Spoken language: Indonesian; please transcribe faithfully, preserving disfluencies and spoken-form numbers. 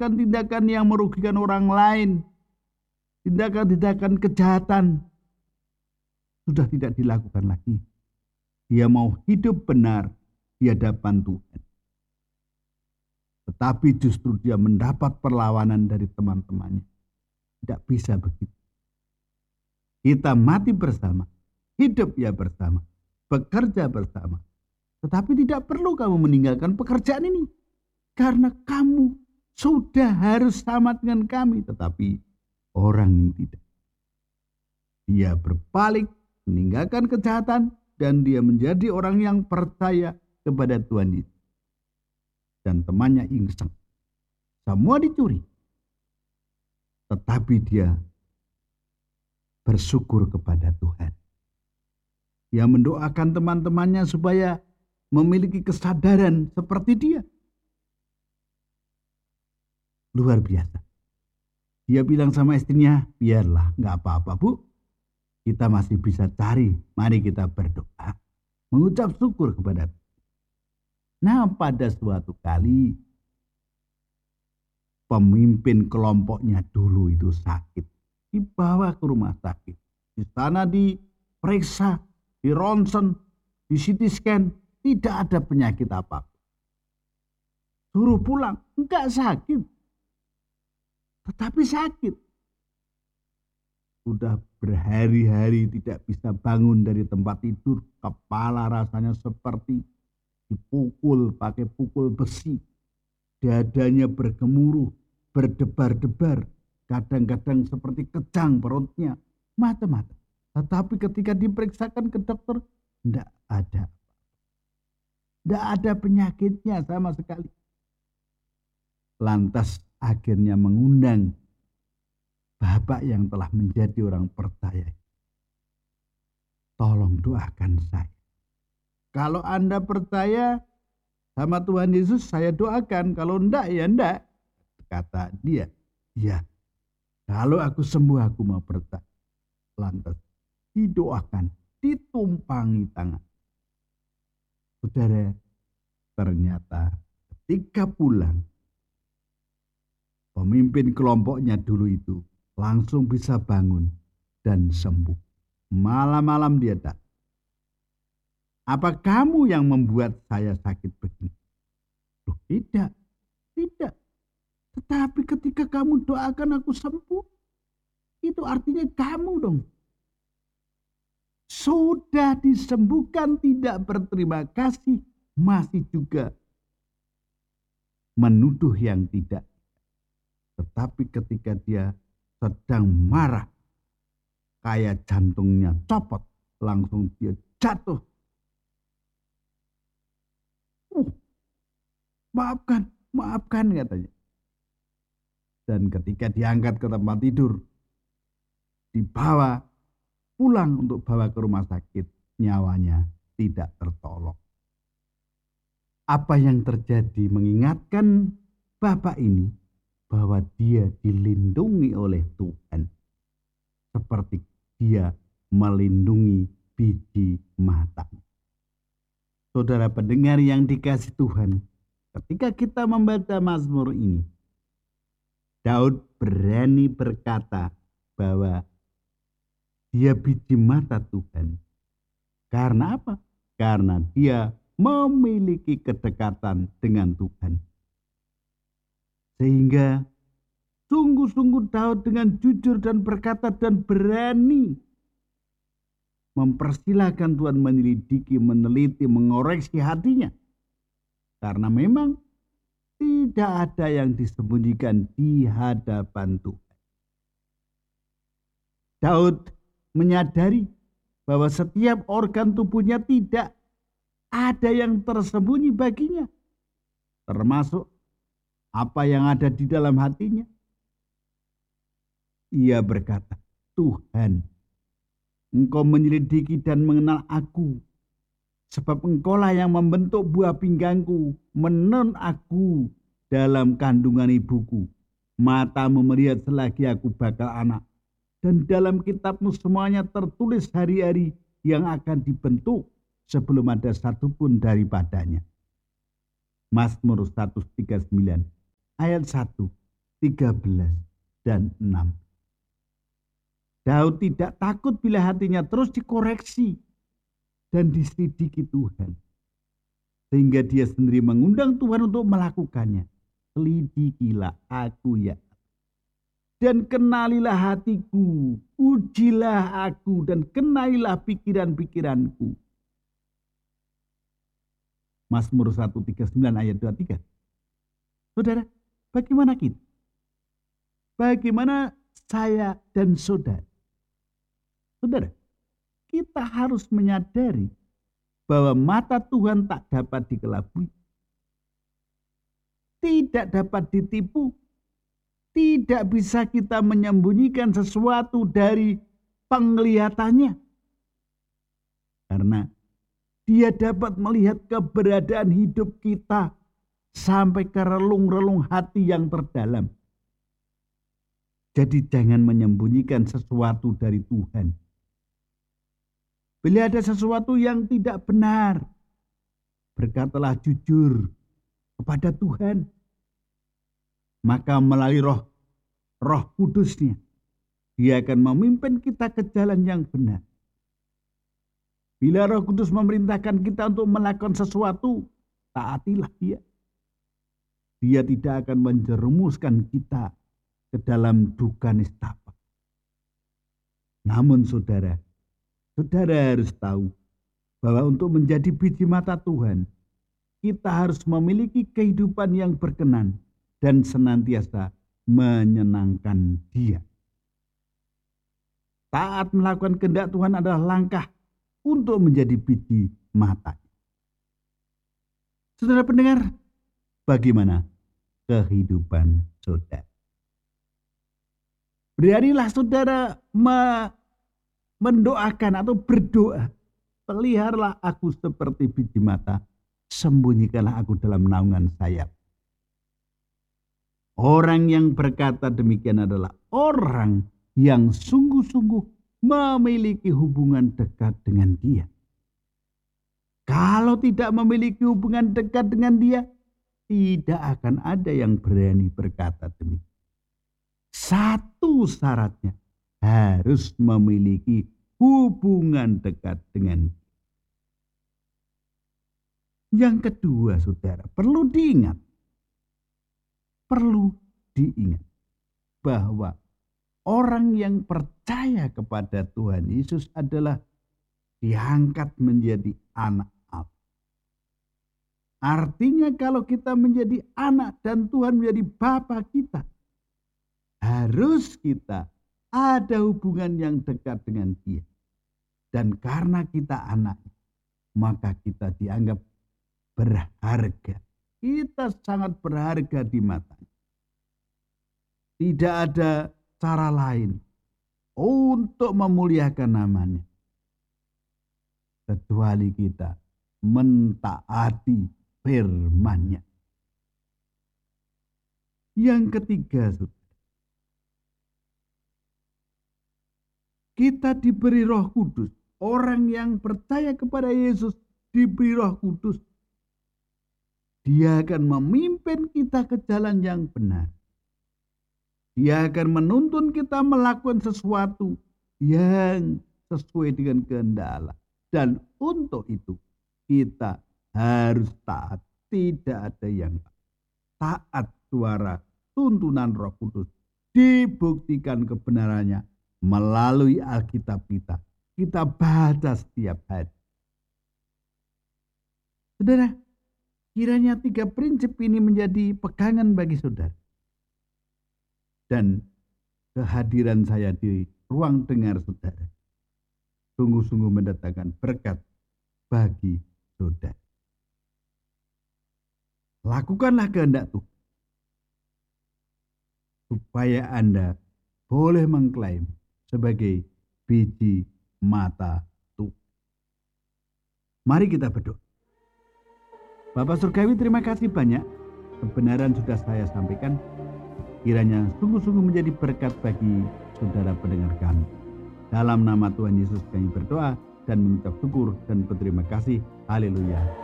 tindakan-tindakan yang merugikan orang lain, tindakan-tindakan kejahatan sudah tidak dilakukan lagi. Dia mau hidup benar di hadapan Tuhan. Tetapi justru dia mendapat perlawanan dari teman-temannya. Tidak bisa begitu. Kita mati bersama, hidup ya bersama, bekerja bersama. Tetapi tidak perlu kamu meninggalkan pekerjaan ini. Karena kamu sudah harus sama dengan kami. Tetapi orang ini tidak. Dia berbalik, meninggalkan kejahatan, dan dia menjadi orang yang percaya kepada Tuhan Yesus. Dan temannya ingsan. Semua dicuri. Tetapi dia bersyukur kepada Tuhan. Dia mendoakan teman-temannya supaya memiliki kesadaran seperti dia. Luar biasa. Dia bilang sama istrinya, biarlah, gak apa-apa bu. Kita masih bisa cari, mari kita berdoa. Mengucap syukur kepada Tuhan. Nah pada suatu kali, pemimpin kelompoknya dulu itu sakit. Dibawa ke rumah sakit. Di sana diperiksa, di ronsen, di C T scan. Tidak ada penyakit apa-apa. Suruh pulang, enggak sakit. Tetapi sakit. Sudah berhari-hari tidak bisa bangun dari tempat tidur. Kepala rasanya seperti dipukul pakai pukul besi. Dadanya bergemuruh, berdebar-debar. Kadang-kadang seperti kejang perutnya. Macam-macam. Tetapi ketika diperiksakan ke dokter, tidak ada. Tidak ada penyakitnya sama sekali. Lantas akhirnya mengundang bapak yang telah menjadi orang percaya. Tolong doakan saya. Kalau Anda percaya sama Tuhan Yesus, saya doakan. Kalau enggak, ya enggak. Kata dia, ya. Kalau aku sembuh, aku mau percaya. Lantas didoakan, ditumpangi tangan. Saudara, ternyata ketika pulang, pemimpin kelompoknya dulu itu langsung bisa bangun dan sembuh. Malam-malam dia datang. Apa kamu yang membuat saya sakit begini? Loh, tidak, tidak. Tetapi ketika kamu doakan aku sembuh, itu artinya kamu dong. Sudah disembuhkan, tidak berterima kasih, masih juga menuduh yang tidak. Tetapi ketika dia sedang marah, kayak jantungnya copot, langsung dia jatuh. Uh, maafkan, maafkan katanya. Dan ketika diangkat ke tempat tidur, dibawa pulang untuk bawa ke rumah sakit, nyawanya tidak tertolong. Apa yang terjadi mengingatkan bapak ini bahwa dia dilindungi oleh Tuhan. Seperti dia melindungi biji mata. Saudara pendengar yang dikasihi Tuhan, ketika kita membaca Mazmur ini, Daud berani berkata bahwa dia biji mata Tuhan. Karena apa? Karena dia memiliki kedekatan dengan Tuhan. Sehingga sungguh-sungguh Daud dengan jujur dan berkata dan berani mempersilahkan Tuhan menyelidiki, meneliti, mengoreksi hatinya. Karena memang tidak ada yang disembunyikan di hadapan Tuhan. Daud menyadari bahwa setiap organ tubuhnya tidak ada yang tersembunyi baginya. Termasuk apa yang ada di dalam hatinya. Ia berkata, Tuhan, Engkau menyelidiki dan mengenal aku. Sebab Engkaulah yang membentuk buah pinggangku, menon aku dalam kandungan ibuku. Matamu melihat selagi aku bakal anak. Dan dalam kitabmu semuanya tertulis hari-hari yang akan dibentuk sebelum ada satupun daripadanya. Mazmur seratus tiga puluh sembilan ayat satu tiga belas dan enam. Daud tidak takut bila hatinya terus dikoreksi dan diselidiki Tuhan. Sehingga dia sendiri mengundang Tuhan untuk melakukannya. Selidikilah aku ya, dan kenalilah hatiku, ujilah aku dan kenalilah pikiran-pikiranku. Mazmur seratus tiga puluh sembilan ayat dua puluh tiga. Saudara, bagaimana kita? Bagaimana saya dan saudara? Saudara, kita harus menyadari bahwa mata Tuhan tak dapat dikelabui, tidak dapat ditipu, tidak bisa kita menyembunyikan sesuatu dari penglihatannya. Karena Dia dapat melihat keberadaan hidup kita sampai ke relung-relung hati yang terdalam. Jadi jangan menyembunyikan sesuatu dari Tuhan. Bila ada sesuatu yang tidak benar, berkatalah jujur kepada Tuhan. Maka melalui roh, roh kudusnya, Dia akan memimpin kita ke jalan yang benar. Bila Roh Kudus memerintahkan kita untuk melakukan sesuatu, taatilah Dia. Dia tidak akan menjerumuskan kita ke dalam duka nistapa. Namun saudara, saudara harus tahu bahwa untuk menjadi biji mata Tuhan, kita harus memiliki kehidupan yang berkenan dan senantiasa menyenangkan Dia. Taat melakukan kehendak Tuhan adalah langkah untuk menjadi biji mata. Saudara pendengar, bagaimana kehidupan saudara? Beranilah saudara me- mendoakan atau berdoa, peliharalah aku seperti biji mata, sembunyikanlah aku dalam naungan sayap. Orang yang berkata demikian adalah orang yang sungguh-sungguh memiliki hubungan dekat dengan Dia. Kalau tidak memiliki hubungan dekat dengan Dia, tidak akan ada yang berani berkata demikian. Satu syaratnya, harus memiliki hubungan dekat dengan Dia. Yang kedua, saudara, perlu diingat. Perlu diingat bahwa orang yang percaya kepada Tuhan Yesus adalah diangkat menjadi anak Allah. Artinya kalau kita menjadi anak dan Tuhan menjadi Bapa kita, harus kita ada hubungan yang dekat dengan Dia. Dan karena kita anak, maka kita dianggap berharga. Kita sangat berharga di matanya. Tidak ada cara lain untuk memuliakan namanya kecuali kita mentaati firman-Nya. Yang ketiga, kita diberi Roh Kudus. Orang yang percaya kepada Yesus diberi Roh Kudus. Dia akan memimpin kita ke jalan yang benar. Dia akan menuntun kita melakukan sesuatu yang sesuai dengan kehendak Allah. Dan untuk itu kita harus taat. Tidak ada yang taat suara tuntunan Roh Kudus. Dibuktikan kebenarannya melalui Alkitab kita. Kita baca setiap hari. Saudara, kiranya tiga prinsip ini menjadi pegangan bagi saudara. Dan kehadiran saya di ruang dengar saudara sungguh-sungguh mendatangkan berkat bagi saudara. Lakukanlah kehendak Tuhan supaya Anda boleh mengklaim sebagai biji mata Tuhan. Mari kita berdoa. Bapak Surgawi, terima kasih banyak. Kebenaran sudah saya sampaikan. Kiranya sungguh-sungguh menjadi berkat bagi saudara pendengar kami. Dalam nama Tuhan Yesus kami berdoa dan mengucap syukur dan berterima kasih. Haleluya.